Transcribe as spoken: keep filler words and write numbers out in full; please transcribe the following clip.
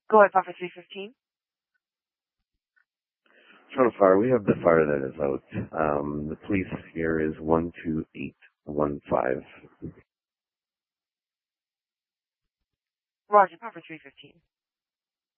Go ahead, Papa three fifteen. Toronto Fire, we have the fire that is out. Um, the police here is one two eight one five. Roger, Papa three fifteen.